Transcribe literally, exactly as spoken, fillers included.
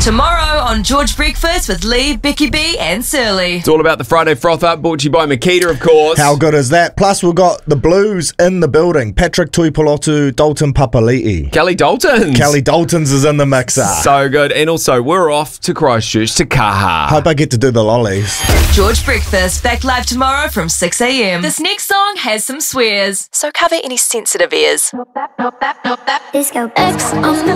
Tomorrow on George Breakfast with Lee, Becky B and Surly. It's all about the Friday Froth Up, brought to you by Makita, of course. How good is that? Plus, we've got the Blues in the building. Patrick Tuipulotu, Dalton Papali'i. Kelly Daltons. Kelly Daltons is in the mixer. So good. And also, we're off to Christchurch to Kaha. Hope I get to do the lollies. George Breakfast, back live tomorrow from six a.m. This next song has some swears, so cover any sensitive ears. Disco X on the